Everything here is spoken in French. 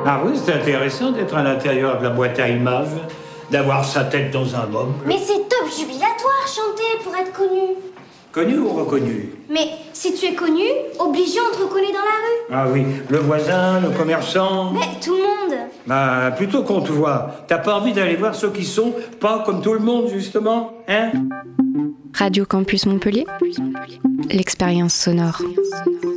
Ah oui, c'est intéressant d'être à l'intérieur de la boîte à images, d'avoir sa tête dans un homme. Mais c'est top jubilatoire chanter pour être connu. Connu ou reconnu? Mais si tu es connu, obligé on te reconnaît dans la rue. Ah oui, le voisin, le commerçant. Mais tout le monde. Bah, plutôt qu'on te voit. T'as pas envie d'aller voir ceux qui sont pas comme tout le monde, justement, hein? Radio Campus Montpellier, l'expérience sonore.